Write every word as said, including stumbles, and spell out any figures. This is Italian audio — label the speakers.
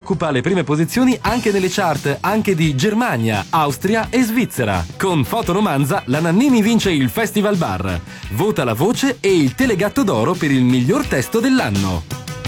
Speaker 1: occupa le prime posizioni anche nelle chart anche di Germania, Austria e Svizzera. Con Fotoromanza la Nannini vince il Festival Bar, vota la voce e il Telegatto d'Oro per il miglior testo dell'anno.